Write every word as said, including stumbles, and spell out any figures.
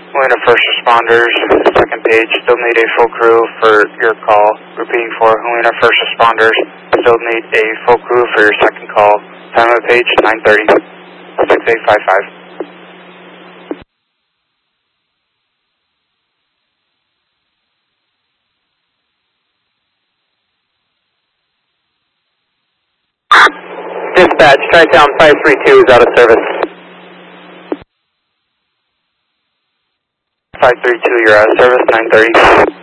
Helena First Responders, second page, still need a full crew for your call. Repeating for Helena First Responders, still need a full crew for your second call. Time of page nine thirty, six eight five five. Dispatch, Tri-Town five three two is out of service. five three two, you're out of service, nine thirty.